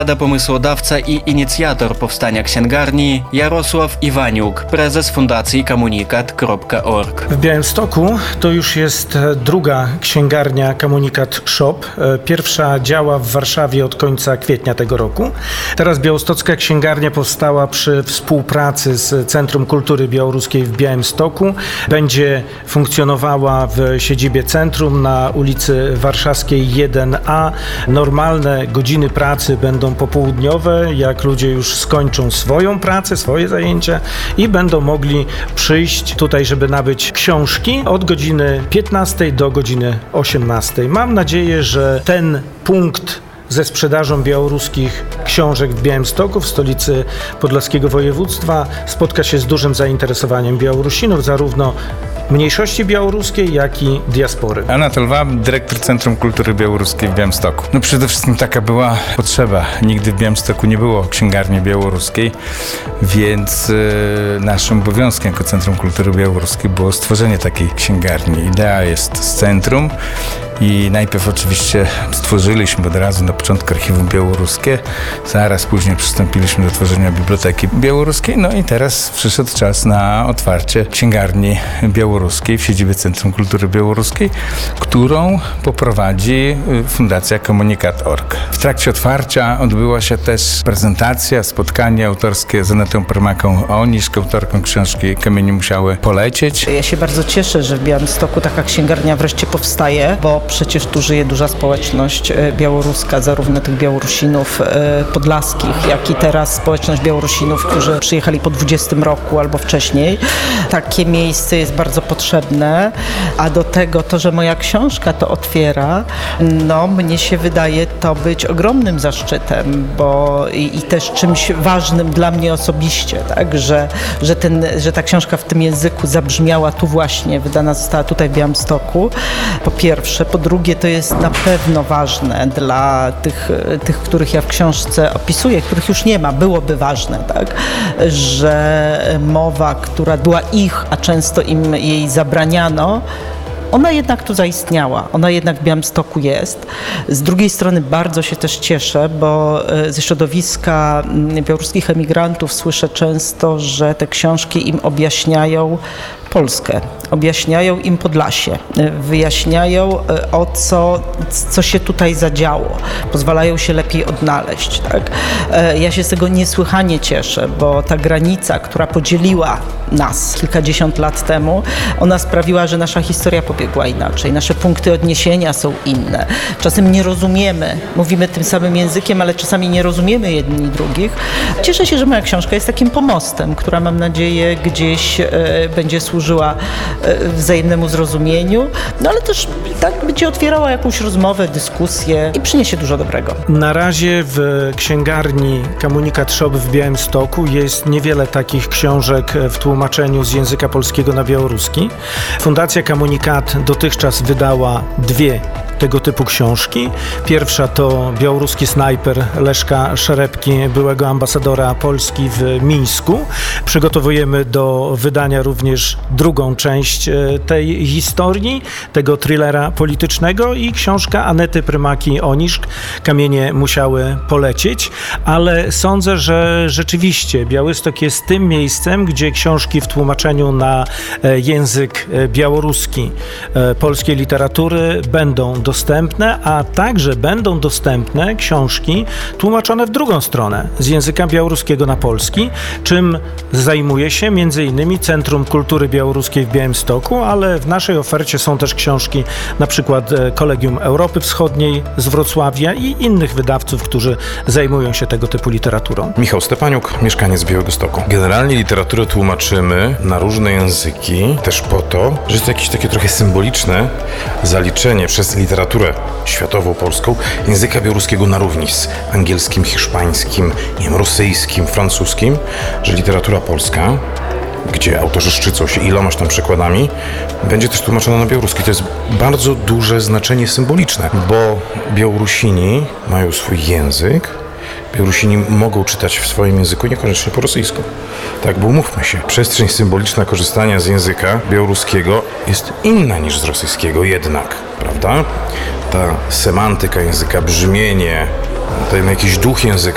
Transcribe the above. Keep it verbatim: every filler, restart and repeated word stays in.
Pomysłodawca i inicjator powstania księgarni Jarosław Iwaniuk, prezes Fundacji Komunikat kropka org. W Białymstoku to już jest druga księgarnia Komunikat Shop. Pierwsza działa w Warszawie od końca kwietnia tego roku. Teraz białostocka księgarnia powstała przy współpracy z Centrum Kultury Białoruskiej w Białymstoku. Będzie funkcjonowała w siedzibie centrum na ulicy Warszawskiej jeden A. Normalne godziny pracy będą popołudniowe, jak ludzie już skończą swoją pracę, swoje zajęcia i będą mogli przyjść tutaj, żeby nabyć książki od godziny piętnastej do godziny osiemnastej. Mam nadzieję, że ten punkt ze sprzedażą białoruskich książek w Białymstoku, w stolicy podlaskiego województwa, spotka się z dużym zainteresowaniem Białorusinów, zarówno mniejszości białoruskiej, jak i diaspory. Anatol Wab, dyrektor Centrum Kultury Białoruskiej w Białymstoku. No przede wszystkim taka była potrzeba. Nigdy w Białymstoku nie było księgarni białoruskiej, więc y, naszym obowiązkiem jako Centrum Kultury Białoruskiej było stworzenie takiej księgarni. Idea jest z centrum i najpierw oczywiście stworzyliśmy od razu na początku archiwum białoruskie, zaraz później przystąpiliśmy do tworzenia biblioteki białoruskiej, no i teraz przyszedł czas na otwarcie księgarni białoruskiej w siedzibie Centrum Kultury Białoruskiej, którą poprowadzi Fundacja Komunikat kropka org. W trakcie otwarcia odbyła się też prezentacja, spotkanie autorskie z Anetą Prymaką-Oniszk, autorką książki Kamienie musiały polecieć. Ja się bardzo cieszę, że w Białymstoku taka księgarnia wreszcie powstaje, bo przecież tu żyje duża społeczność białoruska, zarówno tych Białorusinów podlaskich, jak i teraz społeczność Białorusinów, którzy przyjechali po dwudziestym roku albo wcześniej. Takie miejsce jest bardzo potrzebne, a do tego to, że moja książka to otwiera, no mnie się wydaje to być ogromnym zaszczytem, bo i, i też czymś ważnym dla mnie osobiście, tak, że, że, ten, że ta książka w tym języku zabrzmiała tu właśnie, wydana została tutaj w Białymstoku, po pierwsze. Po drugie, to jest na pewno ważne dla tych, tych, których ja w książce opisuję, których już nie ma, byłoby ważne, tak, że mowa, która była ich, a często im jej zabraniano, ona jednak tu zaistniała, ona jednak w Białymstoku jest. Z drugiej strony bardzo się też cieszę, bo ze środowiska białoruskich emigrantów słyszę często, że te książki im objaśniają Polskę, objaśniają im Podlasie, wyjaśniają o co, co się tutaj zadziało, pozwalają się lepiej odnaleźć. Tak? Ja się z tego niesłychanie cieszę, bo ta granica, która podzieliła nas kilkadziesiąt lat temu, ona sprawiła, że nasza historia pobiegła inaczej, nasze punkty odniesienia są inne. Czasem nie rozumiemy, mówimy tym samym językiem, ale czasami nie rozumiemy jedni drugich. Cieszę się, że moja książka jest takim pomostem, która mam nadzieję gdzieś e, będzie służyła e, wzajemnemu zrozumieniu, no ale też tak będzie otwierała jakąś rozmowę, dyskusję i przyniesie dużo dobrego. Na razie w księgarni Komunikat Shop w Białymstoku jest niewiele takich książek w tłumaczeniu z języka polskiego na białoruski. Fundacja Komunikat dotychczas wydała dwie tego typu książki. Pierwsza to Białoruski snajper Leszka Szerepki, byłego ambasadora Polski w Mińsku. Przygotowujemy do wydania również drugą część tej historii, tego thrillera politycznego i książka Anety Prymaki-Oniszk Kamienie musiały polecieć, ale sądzę, że rzeczywiście Białystok jest tym miejscem, gdzie książki w tłumaczeniu na język białoruski polskiej literatury będą dostępne. dostępne, a także będą dostępne książki tłumaczone w drugą stronę, z języka białoruskiego na polski, czym zajmuje się między innymi Centrum Kultury Białoruskiej w Białymstoku, ale w naszej ofercie są też książki na przykład Kolegium Europy Wschodniej z Wrocławia i innych wydawców, którzy zajmują się tego typu literaturą. Michał Stepaniuk, mieszkaniec Białegostoku. Generalnie literaturę tłumaczymy na różne języki, też po to, że jest to jakieś takie trochę symboliczne zaliczenie przez literaturę światową, polską, języka białoruskiego na równi z angielskim, hiszpańskim, nie wiem, rosyjskim, francuskim, że literatura polska, gdzie autorzy szczycą się ilomaś tam przekładami, będzie też tłumaczona na białoruski. To jest bardzo duże znaczenie symboliczne, bo Białorusini mają swój język, Białorusini mogą czytać w swoim języku, niekoniecznie po rosyjsku. Tak, bo umówmy się, przestrzeń symboliczna korzystania z języka białoruskiego jest inna niż z rosyjskiego jednak, prawda? Ta semantyka języka, brzmienie, ten jakiś duch języka